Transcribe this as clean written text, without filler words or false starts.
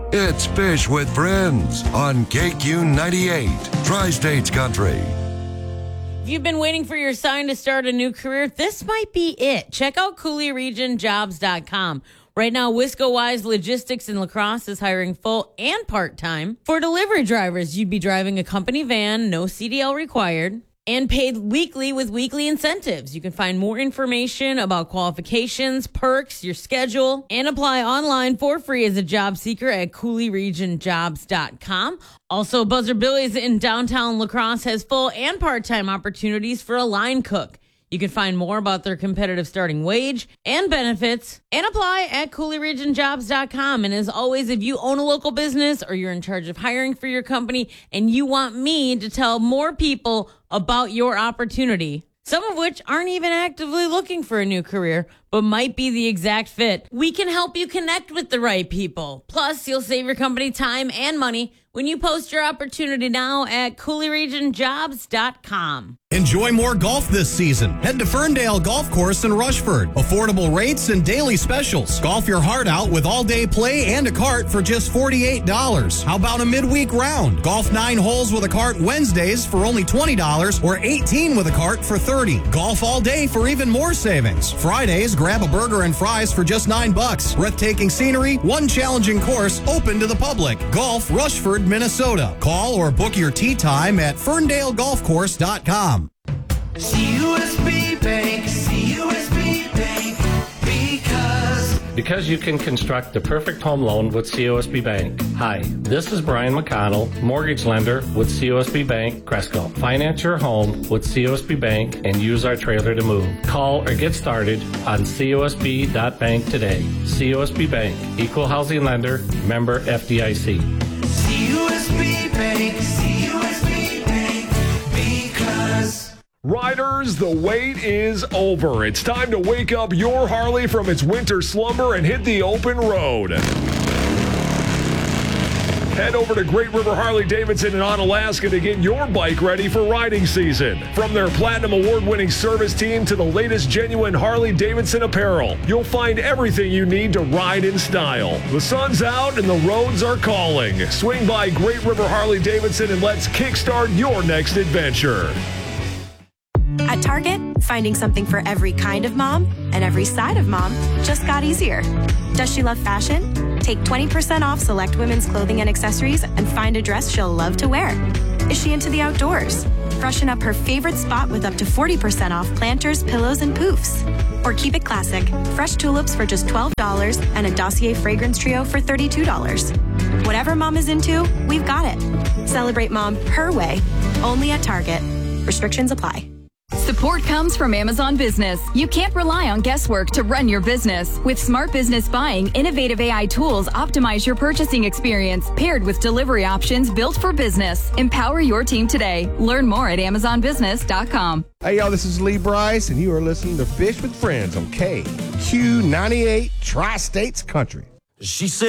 It's Fish with Friends on KQ98, Tri-States Country. If you've been waiting for your sign to start a new career, this might be it. Check out CooleyRegionJobs.com. Right now, Wisco Wise Logistics in La Crosse is hiring full and part-time. For delivery drivers, you'd be driving a company van, no CDL required, and paid weekly with weekly incentives. You can find more information about qualifications, perks, your schedule, and apply online for free as a job seeker at CooleyRegionJobs.com. Also, Buzzard Billy's in downtown La Crosse has full and part-time opportunities for a line cook. You can find more about their competitive starting wage and benefits and apply at CooleyRegionJobs.com. And as always, if you own a local business or you're in charge of hiring for your company and you want me to tell more people about your opportunity, some of which aren't even actively looking for a new career, but might be the exact fit, we can help you connect with the right people. Plus, you'll save your company time and money when you post your opportunity now at CooleyRegionJobs.com. Enjoy more golf this season. Head to Ferndale Golf Course in Rushford. Affordable rates and daily specials. Golf your heart out with all-day play and a cart for just $48. How about a midweek round? Golf 9 holes with a cart Wednesdays for only $20 or 18 with a cart for $30. Golf all day for even more savings. Fridays, grab a burger and fries for just $9. Breathtaking scenery, one challenging course, open to the public. Golf Rushford, Minnesota. Call or book your tee time at FerndaleGolfCourse.com. CUSB Bank, Because you can construct the perfect home loan with COSB Bank. Hi, this is Brian McConnell, mortgage lender with COSB Bank, Cresco. Finance your home with COSB Bank and use our trailer to move. Call or get started on COSB.bank today. COSB Bank, equal housing lender, member FDIC. CUSB Bank, CUSB Bank, because... Riders, the wait is over. It's time to wake up your Harley from its winter slumber and hit the open road. Head over to Great River Harley-Davidson in Onalaska to get your bike ready for riding season. From their Platinum Award-winning service team to the latest genuine Harley-Davidson apparel, you'll find everything you need to ride in style. The sun's out and the roads are calling. Swing by Great River Harley-Davidson and let's kickstart your next adventure. At Target, finding something for every kind of mom and every side of mom just got easier. Does she love fashion? Take 20% off select women's clothing and accessories and find a dress she'll love to wear. Is she into the outdoors? Freshen up her favorite spot with up to 40% off planters, pillows, and poofs. Or keep it classic. Fresh tulips for just $12 and a Dossier fragrance trio for $32. Whatever mom is into, we've got it. Celebrate mom her way, only at Target. Restrictions apply. Support comes from Amazon Business. You can't rely on guesswork to run your business. With Smart Business Buying, innovative AI tools optimize your purchasing experience, paired with delivery options built for business. Empower your team today. Learn more at AmazonBusiness.com. Hey, y'all, this is Lee Bryce, and you are listening to Fish with Friends on KQ98 Tri-States Country. She said